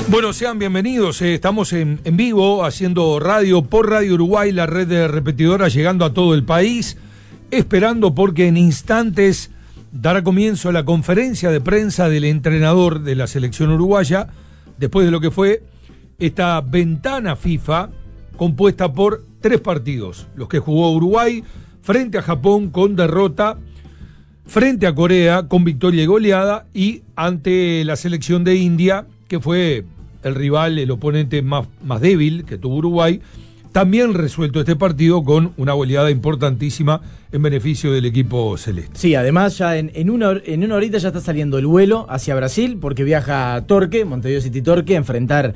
Bueno, sean bienvenidos, estamos en vivo haciendo radio por Radio Uruguay, la red de repetidoras llegando a todo el país, esperando porque en instantes dará comienzo la conferencia de prensa del entrenador de la selección uruguaya, después de lo que fue esta ventana FIFA compuesta por 3 partidos, los que jugó Uruguay frente a Japón con derrota, frente a Corea con victoria y goleada, y ante la selección de India, que fue el rival, el oponente más débil que tuvo Uruguay, también resuelto este partido con una goleada importantísima en beneficio del equipo celeste. Sí, además ya en una horita ya está saliendo el vuelo hacia Brasil, porque viaja a Torque, Montevideo City Torque, a enfrentar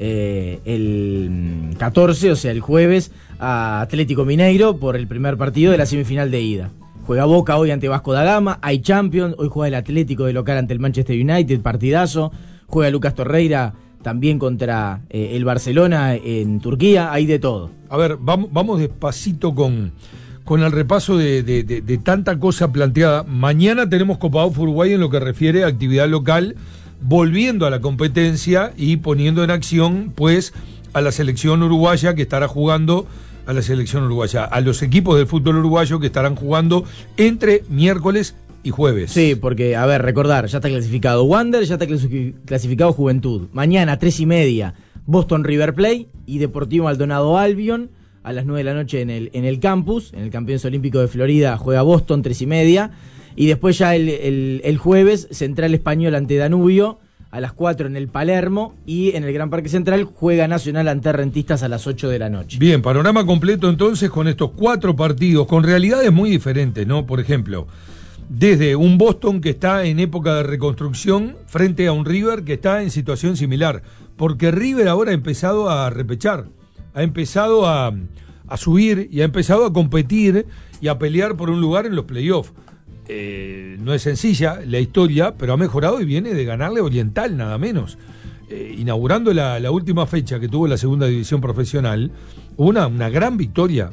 el 14, o sea el jueves, a Atlético Mineiro por el primer partido de la semifinal de ida. Juega Boca hoy ante Vasco da Gama, hay Champions, hoy juega el Atlético de local ante el Manchester United, partidazo, juega Lucas Torreira también contra el Barcelona en Turquía, hay de todo. A ver, vamos despacito con el repaso de tanta cosa planteada. Mañana tenemos Copa Off Uruguay en lo que refiere a actividad local, volviendo a la competencia y poniendo en acción pues a la selección uruguaya que estará jugando, a la selección uruguaya, a los equipos del fútbol uruguayo que estarán jugando entre miércoles y jueves. Sí, porque, a ver, recordar, ya está clasificado Wander, ya está clasificado Juventud. Mañana, 3:30, Boston River Plate y Deportivo Maldonado Albion, a las 9 de la noche en el campus, en el Campeonato Olímpico de Florida, juega Boston, 3:30. Y después ya el jueves, Central Español ante Danubio, a las 4 en el Palermo, y en el Gran Parque Central juega Nacional ante Rentistas a las 8 de la noche. Bien, panorama completo entonces con estos 4 partidos, con realidades muy diferentes, ¿no? Por ejemplo, desde un Boston que está en época de reconstrucción frente a un River que está en situación similar, porque River ahora ha empezado a repechar, ha empezado a subir y ha empezado a competir y a pelear por un lugar en los playoffs. No es sencilla la historia, pero ha mejorado y viene de ganarle a Oriental, nada menos. Inaugurando la última fecha que tuvo la segunda división profesional, una gran victoria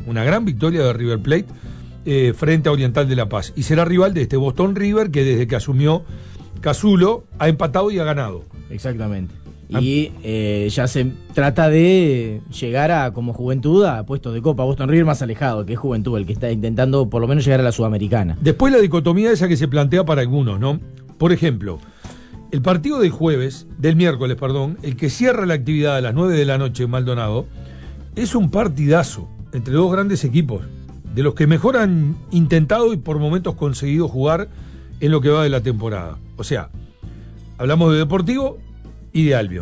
de River Plate frente a Oriental de La Paz. Y será rival de este Boston River que desde que asumió Casulo ha empatado y ha ganado. Exactamente. Y ya se trata de llegar como Juventud a puestos de Copa. Boston River más alejado, que es Juventud, el que está intentando por lo menos llegar a la Sudamericana. Después la dicotomía esa que se plantea para algunos, ¿no? Por ejemplo, el partido del miércoles, el que cierra la actividad a las 9 de la noche en Maldonado, es un partidazo entre 2 grandes equipos, de los que mejor han intentado y por momentos conseguido jugar en lo que va de la temporada. O sea, hablamos de Deportivo y de Albion.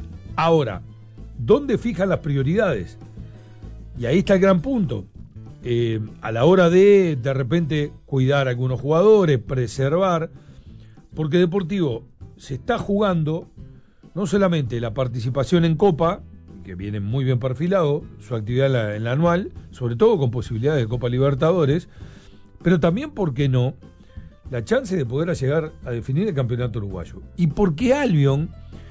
Ahora, ¿dónde fijan las prioridades? Y ahí está el gran punto. A la hora de repente cuidar a algunos jugadores, preservar, porque Deportivo se está jugando no solamente la participación en Copa, que viene muy bien perfilado, su actividad en la anual, sobre todo con posibilidades de Copa Libertadores, pero también, ¿por qué no?, la chance de poder llegar a definir el campeonato uruguayo. Y porque Albion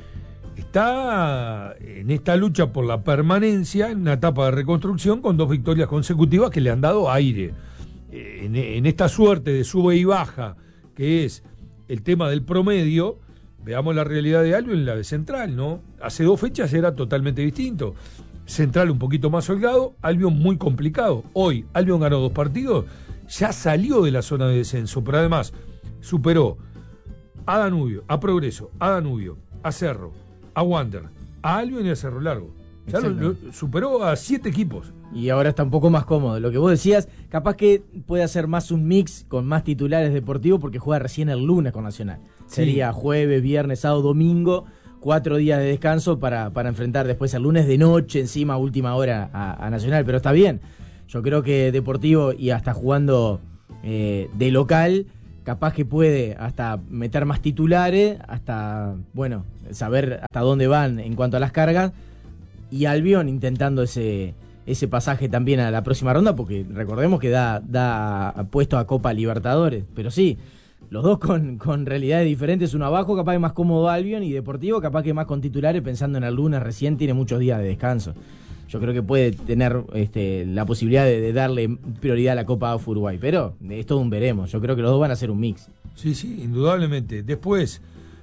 está en esta lucha por la permanencia, en una etapa de reconstrucción, con 2 victorias consecutivas que le han dado aire. En esta suerte de sube y baja, que es el tema del promedio, veamos la realidad de Albion y la de Central, ¿no? Hace 2 fechas era totalmente distinto. Central un poquito más holgado, Albion muy complicado. Hoy Albion ganó 2 partidos, ya salió de la zona de descenso, pero además superó a Danubio, a Progreso, a Danubio, a Cerro, a Wander, a Albion y a Cerro Largo. Ya lo superó a 7 equipos. Y ahora está un poco más cómodo. Lo que vos decías, capaz que puede hacer más un mix con más titulares deportivos, porque juega recién el lunes con Nacional. Sí. Sería jueves, viernes, sábado, domingo, 4 días de descanso para enfrentar después el lunes de noche, encima, última hora a Nacional. Pero está bien. Yo creo que Deportivo, y hasta jugando de local, capaz que puede hasta meter más titulares, hasta, bueno, saber hasta dónde van en cuanto a las cargas. Y Albion intentando ese pasaje también a la próxima ronda, porque recordemos que da puesto a Copa Libertadores. Pero sí, los dos con realidades diferentes, uno abajo capaz que más cómodo Albion, y Deportivo capaz que más con titulares, pensando en el lunes recién, tiene muchos días de descanso. Yo creo que puede tener la posibilidad de darle prioridad a la Copa Off Uruguay, pero es todo un veremos. Yo creo que los dos van a hacer un mix. Sí, indudablemente. Después,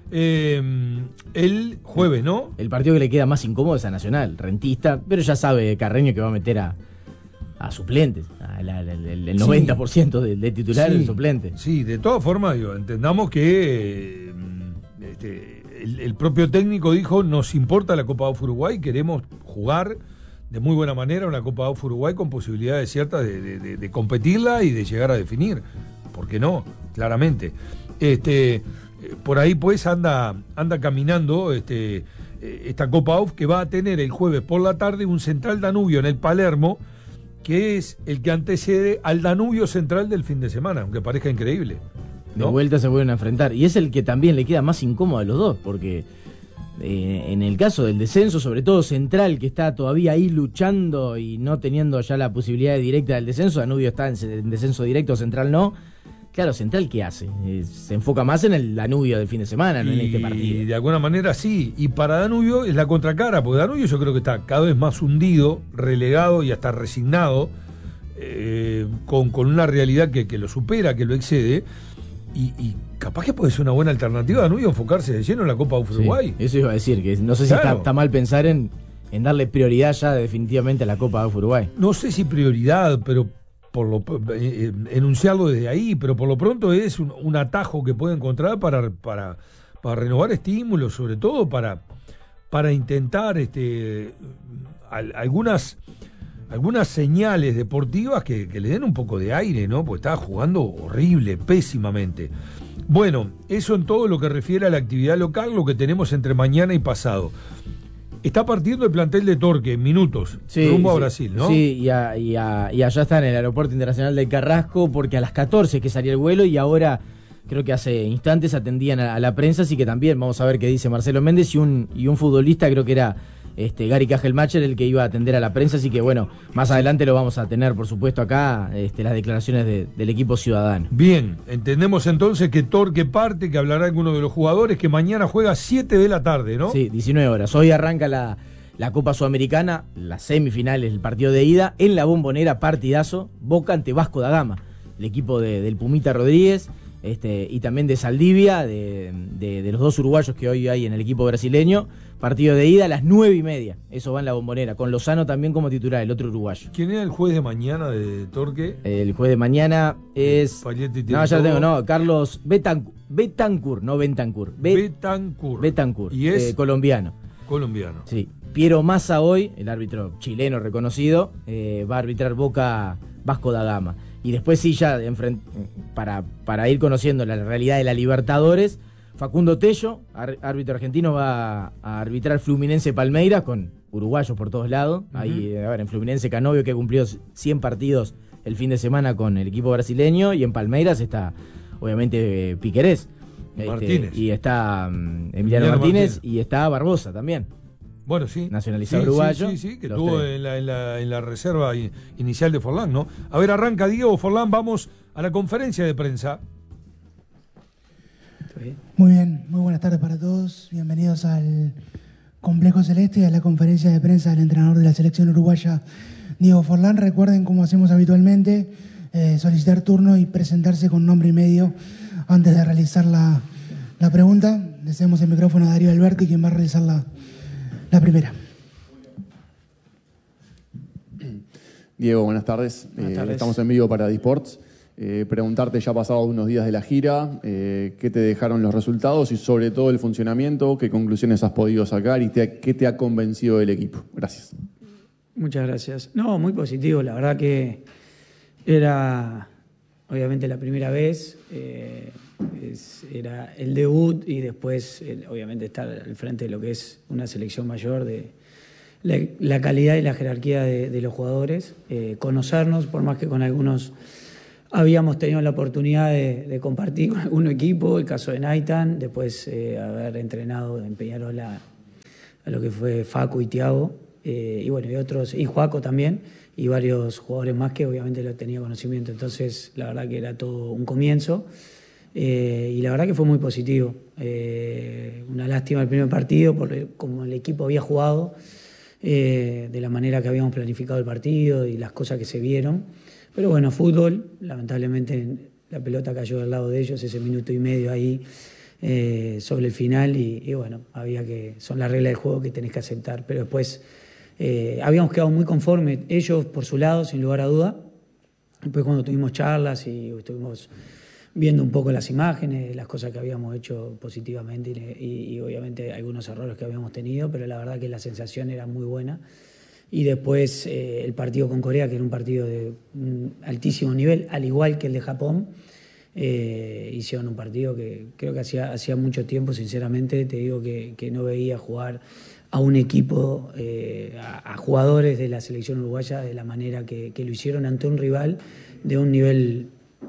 el jueves, ¿no? El partido que le queda más incómodo es a Nacional, rentista, pero ya sabe Carreño que va a meter a suplentes, el 90% de titular Sí, el suplente. Sí, de todas formas, digo, entendamos que el propio técnico dijo, nos importa la Copa AUF Uruguay, queremos jugar de muy buena manera una Copa AUF Uruguay con posibilidades ciertas de competirla y de llegar a definir. ¿Por qué no? Claramente. Por ahí pues anda caminando esta Copa AUF, que va a tener el jueves por la tarde un Central Danubio en el Palermo, que es el que antecede al Danubio Central del fin de semana, aunque parezca increíble, ¿no? De vuelta se vuelven a enfrentar. Y es el que también le queda más incómodo a los dos, porque en el caso del descenso, sobre todo Central, que está todavía ahí luchando y no teniendo ya la posibilidad directa del descenso, Danubio está en descenso directo, Central no. Claro, Central, ¿qué hace? Se enfoca más en el Danubio del fin de semana, no en este partido. Y de alguna manera sí. Y para Danubio es la contracara, porque Danubio yo creo que está cada vez más hundido, relegado y hasta resignado, con una realidad que lo supera, que lo excede. Y capaz que puede ser una buena alternativa a Danubio enfocarse de lleno en la Copa Uruguay. Sí, eso iba a decir, que no sé si está mal pensar en darle prioridad ya definitivamente a la Copa Uruguay. No sé si prioridad, pero enunciarlo desde ahí, pero por lo pronto es un atajo que puede encontrar para renovar estímulos, sobre todo para intentar algunas señales deportivas que le den un poco de aire, ¿no? Porque estaba jugando horrible, pésimamente. Bueno, eso en todo lo que refiere a la actividad local, lo que tenemos entre mañana y pasado. Está partiendo el plantel de Torque en minutos, rumbo a Brasil, ¿no? Sí, y allá está en el Aeropuerto Internacional de Carrasco, porque a las 14 que salía el vuelo y ahora creo que hace instantes atendían a la prensa, así que también vamos a ver qué dice Marcelo Méndez y un futbolista, creo que era Gary Cajelmacher, el que iba a atender a la prensa, así que bueno, más adelante lo vamos a tener, por supuesto, acá, las declaraciones del equipo ciudadano. Bien, entendemos entonces que Torque parte, que hablará alguno de los jugadores, que mañana juega a 7 de la tarde, ¿no? Sí, 19 horas. Hoy arranca la Copa Sudamericana, las semifinales, el partido de ida, en la Bombonera, partidazo, Boca ante Vasco da Gama, el equipo del Pumita Rodríguez, y también de Saldivia, de los dos uruguayos que hoy hay en el equipo brasileño. Partido de ida a las 9:30, eso va en la Bombonera, con Lozano también como titular, el otro uruguayo. ¿Quién era el juez de mañana de Torque? El juez de mañana es... No, ya lo tengo, no, Carlos Betancourt, no Bentancur. Betancourt, y es colombiano. Colombiano. Sí. Piero Massa hoy, el árbitro chileno reconocido, va a arbitrar Boca Vasco da Gama. Y después sí, ya para ir conociendo la realidad de la Libertadores, Facundo Tello, árbitro argentino, va a arbitrar Fluminense Palmeiras, con uruguayos por todos lados. Uh-huh. Ahí, en Fluminense Canovio, que cumplió 100 partidos el fin de semana con el equipo brasileño, y en Palmeiras está, obviamente, Piquerés. Martínez. Y está Emiliano Martínez, y está Barbosa también. Bueno, sí. Nacionalizado uruguayo. Sí, que estuvo en la reserva inicial de Forlán, ¿no? A ver, arranca Diego Forlán, vamos a la conferencia de prensa. Muy bien, muy buenas tardes para todos. Bienvenidos al Complejo Celeste y a la conferencia de prensa del entrenador de la selección uruguaya, Diego Forlán. Recuerden, como hacemos habitualmente, solicitar turno y presentarse con nombre y medio antes de realizar la pregunta. Le cedemos el micrófono a Darío Alberti, quien va a realizar la primera. Diego, buenas tardes. Estamos en vivo para Disports. Preguntarte, ya pasado unos días de la gira, qué te dejaron los resultados y sobre todo el funcionamiento, qué conclusiones has podido sacar y qué te ha convencido del equipo. Gracias. Muchas gracias. No, muy positivo. La verdad que era obviamente la primera vez, era el debut y después obviamente estar al frente de lo que es una selección mayor, de la calidad y la jerarquía de los jugadores, conocernos, por más que con algunos habíamos tenido la oportunidad de compartir con algún equipo, el caso de Naitan, después haber entrenado en Peñarol a lo que fue Facu y Thiago, y bueno, y otros, y Joaco también, y varios jugadores más que obviamente lo tenía conocimiento. Entonces la verdad que era todo un comienzo, y la verdad que fue muy positivo. Una lástima el primer partido, porque como el equipo había jugado, de la manera que habíamos planificado el partido y las cosas que se vieron. Pero bueno, fútbol, lamentablemente la pelota cayó del lado de ellos, ese minuto y medio ahí sobre el final y bueno, son las reglas del juego que tenés que aceptar, pero después habíamos quedado muy conformes, ellos por su lado, sin lugar a duda. Después cuando tuvimos charlas y estuvimos viendo un poco las imágenes, las cosas que habíamos hecho positivamente y obviamente algunos errores que habíamos tenido, pero la verdad que la sensación era muy buena. Y después el partido con Corea, que era un partido de altísimo nivel, al igual que el de Japón, hicieron un partido que creo que hacía mucho tiempo, sinceramente, te digo que no veía jugar a un equipo, a jugadores de la selección uruguaya de la manera que lo hicieron ante un rival de un nivel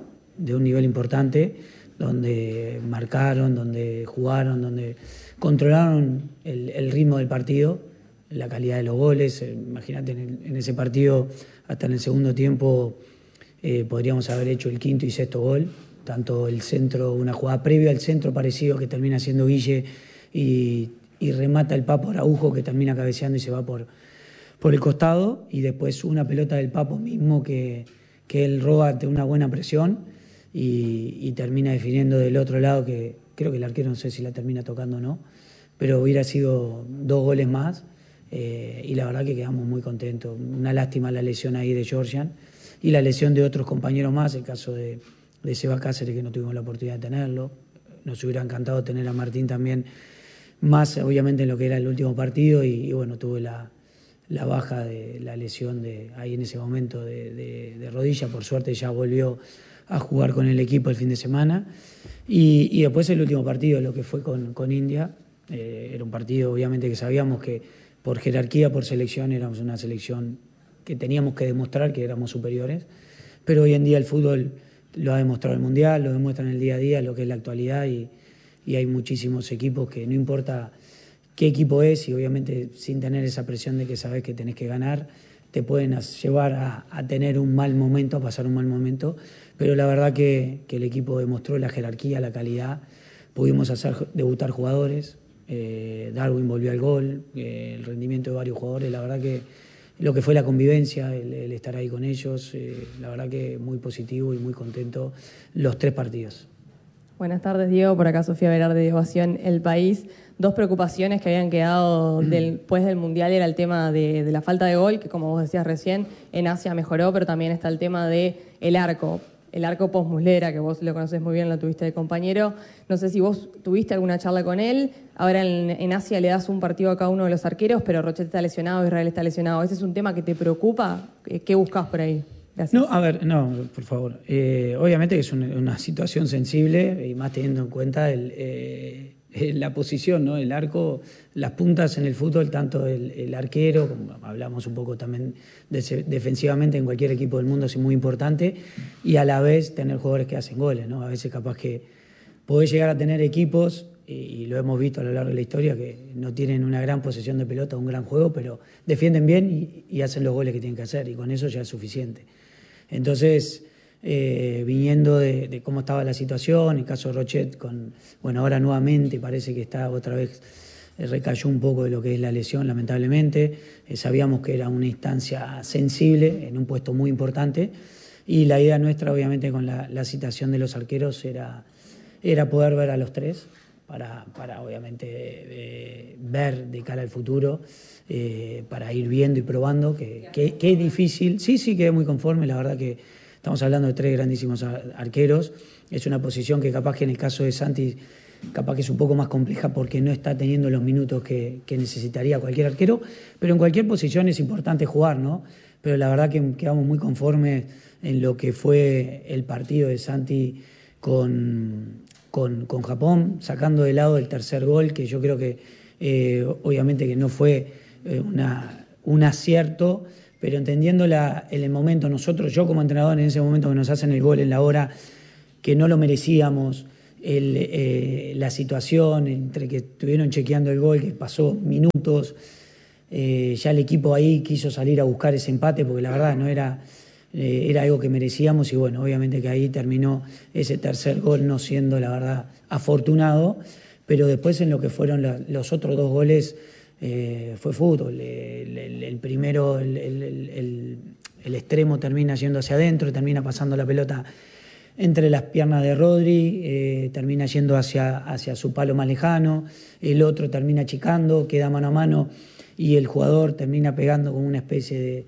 importante, donde marcaron, donde jugaron, donde controlaron el ritmo del partido, la calidad de los goles. Imagínate, en ese partido, hasta en el segundo tiempo, podríamos haber hecho el quinto y sexto gol, tanto el centro, una jugada previa al centro parecido que termina siendo Guille y remata el Papo Araujo, que termina cabeceando y se va por el costado, y después una pelota del Papo mismo que él roba ante una buena presión y termina definiendo del otro lado, que creo que el arquero no sé si la termina tocando o no, pero hubiera sido 2 goles más, y la verdad que quedamos muy contentos. Una lástima la lesión ahí de Georgian y la lesión de otros compañeros más, el caso de Seba Cáceres, que no tuvimos la oportunidad de tenerlo. Nos hubiera encantado tener a Martín también, más obviamente en lo que era el último partido, y bueno, tuve la baja de la lesión ahí en ese momento de rodilla. Por suerte ya volvió a jugar con el equipo el fin de semana, y después el último partido, lo que fue con India, era un partido obviamente que sabíamos que por jerarquía, por selección, éramos una selección que teníamos que demostrar que éramos superiores, pero hoy en día el fútbol lo ha demostrado el Mundial, lo demuestra en el día a día, lo que es la actualidad, y hay muchísimos equipos que no importa qué equipo es, y obviamente sin tener esa presión de que sabes que tenés que ganar, te pueden llevar a tener un mal momento, a pasar un mal momento, pero la verdad que el equipo demostró la jerarquía, la calidad. Pudimos hacer debutar jugadores, Darwin volvió al gol, el rendimiento de varios jugadores, la verdad que lo que fue la convivencia, el estar ahí con ellos, la verdad que muy positivo y muy contento los 3 partidos. Buenas tardes, Diego. Por acá Sofía Velarde de Ovación El País. 2 preocupaciones que habían quedado después del Mundial era el tema de la falta de gol, que como vos decías recién, en Asia mejoró, pero también está el tema del arco. El arco post-Muslera, que vos lo conocés muy bien, lo tuviste de compañero. No sé si vos tuviste alguna charla con él. Ahora en Asia le das un partido a cada uno de los arqueros, pero Rochet está lesionado, Israel está lesionado. ¿Ese es un tema que te preocupa? ¿Qué buscas por ahí? Gracias. No, a ver, no, por favor. Obviamente que es una situación sensible, y más teniendo en cuenta la posición, ¿no? El arco, las puntas en el fútbol, tanto el arquero, como hablamos un poco también defensivamente en cualquier equipo del mundo, es muy importante, y a la vez tener jugadores que hacen goles, ¿no? A veces capaz que podés llegar a tener equipos, y lo hemos visto a lo largo de la historia, que no tienen una gran posesión de pelota, un gran juego, pero defienden bien y hacen los goles que tienen que hacer, y con eso ya es suficiente. Entonces, viniendo de cómo estaba la situación, el caso de Rochet, ahora nuevamente parece que está otra vez, recayó un poco de lo que es la lesión, lamentablemente. Sabíamos que era una instancia sensible, en un puesto muy importante, y la idea nuestra, obviamente, con la citación de los arqueros era poder ver a los 3, para obviamente ver de cara al futuro, para ir viendo y probando, que es difícil. Sí, quedé muy conforme, la verdad que estamos hablando de 3 grandísimos arqueros. Es una posición que capaz que en el caso de Santi, capaz que es un poco más compleja porque no está teniendo los minutos que necesitaría cualquier arquero, pero en cualquier posición es importante jugar, ¿no? Pero la verdad que quedamos muy conformes en lo que fue el partido de Santi con Japón, sacando de lado el tercer gol, que yo creo que obviamente que no fue un acierto, pero entendiendo el momento, yo como entrenador en ese momento que nos hacen el gol en la hora que no lo merecíamos, la situación entre que estuvieron chequeando el gol, que pasó minutos, ya el equipo ahí quiso salir a buscar ese empate porque la verdad no era algo que merecíamos, y bueno, obviamente que ahí terminó ese tercer gol no siendo, la verdad, afortunado, pero después en lo que fueron los otros 2 goles fue fútbol. El primero, el extremo termina yendo hacia adentro, termina pasando la pelota entre las piernas de Rodri, termina yendo hacia su palo más lejano, el otro termina achicando, queda mano a mano y el jugador termina pegando con una especie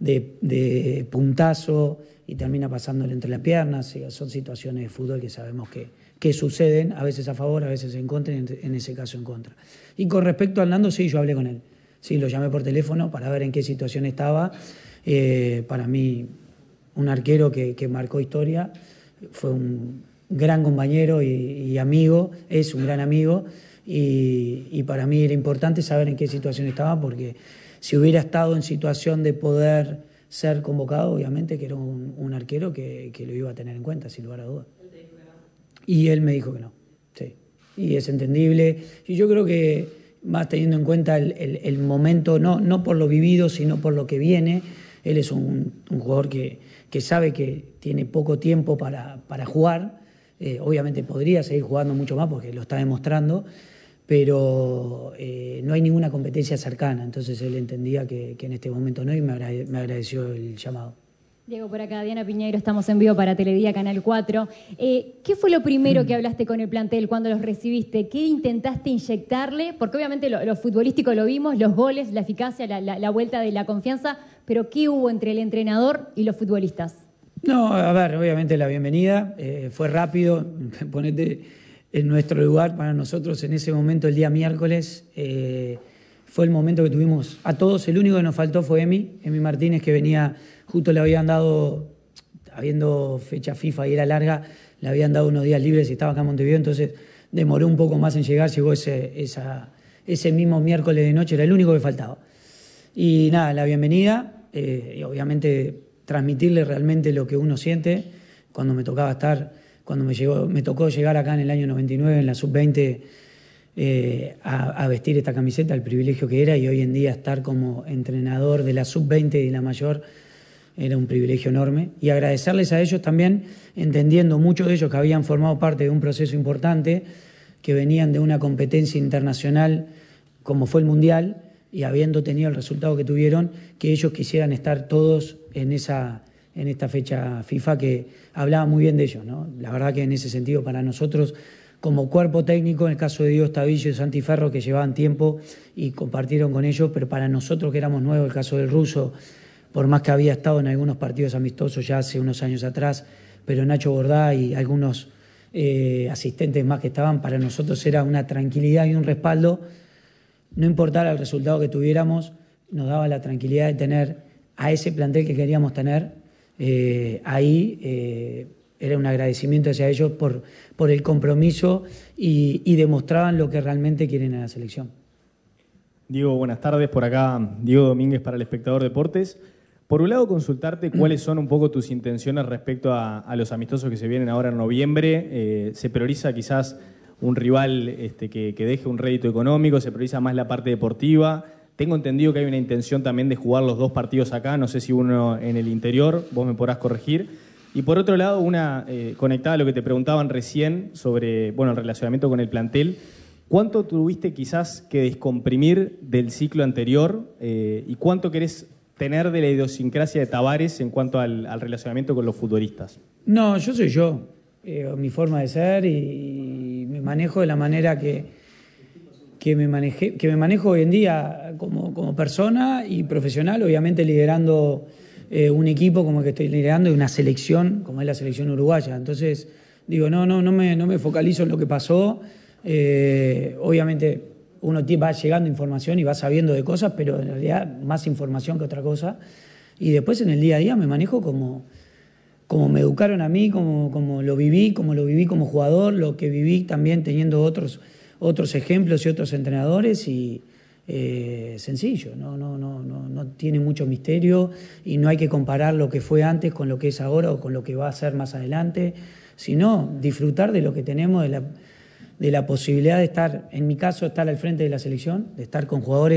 de puntazo y termina pasándole entre las piernas. Son situaciones de fútbol que sabemos que suceden, a veces a favor, a veces en contra, y en ese caso en contra. Y con respecto a Hernando, sí, yo hablé con él. Sí, lo llamé por teléfono para ver en qué situación estaba. Para mí, un arquero que marcó historia, fue un gran compañero y amigo, es un gran amigo, y para mí era importante saber en qué situación estaba, porque si hubiera estado en situación de poder ser convocado, obviamente que era un arquero que lo iba a tener en cuenta, sin lugar a dudas. Y él me dijo que no, sí, y es entendible, y yo creo que más teniendo en cuenta el momento, no por lo vivido, sino por lo que viene. Él es un jugador que sabe que tiene poco tiempo para jugar. Obviamente podría seguir jugando mucho más porque lo está demostrando, pero no hay ninguna competencia cercana. Entonces él entendía que en este momento no, y me agradeció el llamado. Diego, por acá, Diana Piñeiro, estamos en vivo para Teledía Canal 4. ¿Qué fue lo primero que hablaste con el plantel cuando los recibiste? ¿Qué intentaste inyectarle? Porque obviamente lo futbolístico lo vimos, los goles, la eficacia, la vuelta de la confianza, pero ¿qué hubo entre el entrenador y los futbolistas? No, a ver, obviamente la bienvenida, fue rápido, ponete en nuestro lugar para nosotros en ese momento, el día miércoles, fue el momento que tuvimos a todos. El único que nos faltó fue Emi Martínez, que venía, justo le habían dado, habiendo fecha FIFA y era larga, le habían dado unos días libres y estaba acá en Montevideo, entonces demoró un poco más en llegar, llegó ese mismo miércoles de noche, era el único que faltaba. Y nada, la bienvenida, y obviamente transmitirle realmente lo que uno siente. Cuando me tocaba estar, cuando me tocó llegar acá en el año 99 en la sub-20 a vestir esta camiseta, el privilegio que era, y hoy en día estar como entrenador de la sub-20 y la mayor era un privilegio enorme, y agradecerles a ellos también, entendiendo muchos de ellos que habían formado parte de un proceso importante, que venían de una competencia internacional como fue el Mundial, y habiendo tenido el resultado que tuvieron, que ellos quisieran estar todos en esta fecha FIFA, que hablaba muy bien de ellos, ¿no? La verdad que en ese sentido para nosotros, como cuerpo técnico, en el caso de Diego Estavillo y Santi Ferro, que llevaban tiempo y compartieron con ellos, pero para nosotros que éramos nuevos, el caso del ruso, por más que había estado en algunos partidos amistosos ya hace unos años atrás, pero Nacho Bordá y algunos asistentes más que estaban, para nosotros era una tranquilidad y un respaldo. No importara el resultado que tuviéramos, nos daba la tranquilidad de tener a ese plantel que queríamos tener. Era un agradecimiento hacia ellos por el compromiso y demostraban lo que realmente quieren en la selección. Diego, buenas tardes. Por acá, Diego Domínguez para El Espectador Deportes. Por un lado, consultarte cuáles son un poco tus intenciones respecto a los amistosos que se vienen ahora en noviembre. ¿Se prioriza quizás un rival que deje un rédito económico? ¿Se prioriza más la parte deportiva? Tengo entendido que hay una intención también de jugar los dos partidos acá, no sé si uno en el interior, vos me podrás corregir. Y por otro lado, una conectada a lo que te preguntaban recién sobre el relacionamiento con el plantel. ¿Cuánto tuviste quizás que descomprimir del ciclo anterior y cuánto querés tener de la idiosincrasia de Tavares en cuanto al relacionamiento con los futbolistas? No, yo soy yo, mi forma de ser, y me manejo de la manera que me manejo hoy en día como persona y profesional, obviamente liderando un equipo como el que estoy liderando y una selección como es la selección uruguaya. Entonces digo, no me focalizo en lo que pasó. Obviamente uno va llegando información y va sabiendo de cosas, pero en realidad más información que otra cosa. Y después en el día a día me manejo como me educaron a mí, como lo viví como jugador, lo que viví también teniendo otros ejemplos y otros entrenadores, y sencillo, no tiene mucho misterio, y no hay que comparar lo que fue antes con lo que es ahora o con lo que va a ser más adelante, sino disfrutar de lo que tenemos, de la posibilidad de estar, en mi caso, estar al frente de la selección, de estar con jugadores